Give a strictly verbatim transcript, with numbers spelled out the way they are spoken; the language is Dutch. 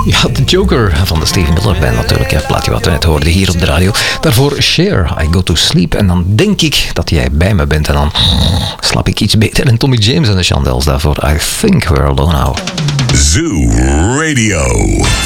Ja, de Joker van de Steve Miller Band natuurlijk. Het plaatje wat we net hoorden hier op de radio. Daarvoor Cher, I Go To Sleep. En dan denk ik dat jij bij me bent. En dan slaap ik iets beter. En Tommy James en de Chandels daarvoor I Think We're Alone Now. Zoo Radio.